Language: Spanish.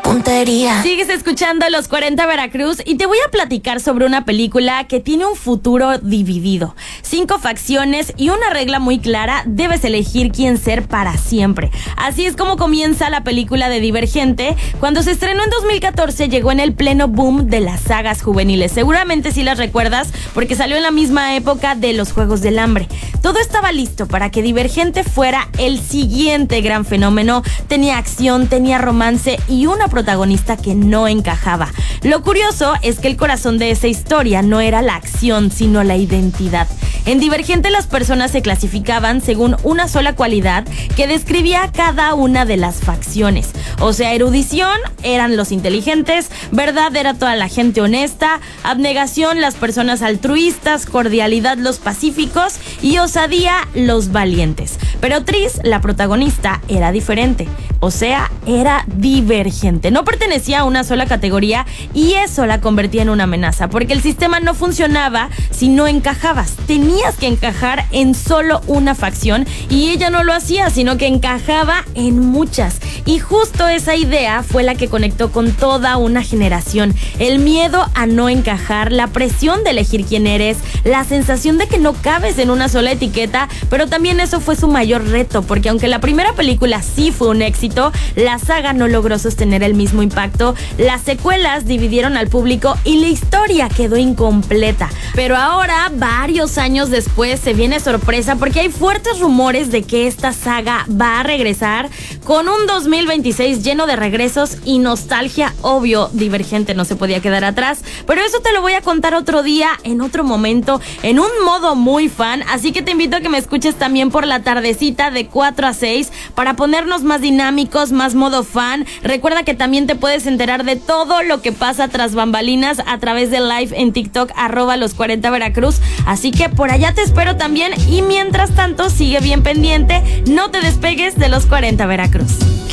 puntería. Sigues escuchando Los 40 Veracruz y te voy a platicar sobre una película que tiene un futuro dividido. 5 facciones y una regla muy clara: debes elegir quién ser para siempre. Así es como comienza la película de Divergente. Cuando se estrenó en 2014 llegó en el pleno boom de las sagas juveniles. Seguramente sí las recuerdas porque salió en la misma época de los Juegos del Hambre. Todo estaba listo para que Divergente fuera el siguiente gran fenómeno. Tenía acción, tenía romance y una protagonista que no encajaba. Lo curioso es que el corazón de esa historia no era la acción, sino la identidad. En Divergente las personas se clasificaban según una sola cualidad que describía cada una de las facciones. O sea, erudición eran los inteligentes, verdad era toda la gente honesta, abnegación las personas altruistas, cordialidad los pacíficos y osadía los valientes. Pero Tris, la protagonista, era diferente. O sea, era divergente. No pertenecía a una sola categoría y eso la convertía en una amenaza, porque el sistema no funcionaba si no encajabas. Tenías que encajar en solo una facción y ella no lo hacía, sino que encajaba en muchas. Y justo esa idea fue la que conectó con toda una generación. El miedo a no encajar, la presión de elegir quién eres, la sensación de que no cabes en una sola etiqueta, pero también eso fue su mayor reto, porque aunque la primera película sí fue un éxito, la saga no logró sostener el mismo impacto, las secuelas dividieron al público y la historia quedó incompleta. Pero ahora, varios años después, se viene sorpresa porque hay fuertes rumores de que esta saga va a regresar con un 2026 lleno de regresos y nostalgia. Obvio, Divergente no se podía quedar atrás, pero eso te lo voy a contar otro día, en otro momento, en un modo muy fan, así que te invito a que me escuches también por la tardecita de 4 a 6 para ponernos más dinámicos, más modo fan. Recuerda que también te puedes enterar de todo lo que pasa tras bambalinas a través de live en TikTok @los40 Veracruz, así que por allá te espero también y mientras tanto sigue bien pendiente, no te despegues de Los 40 Veracruz.